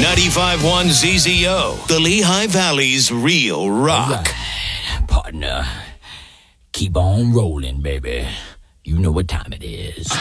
95.1 ZZO, the Lehigh Valley's real rock. Right, partner, keep on rolling, baby. You know what time it is.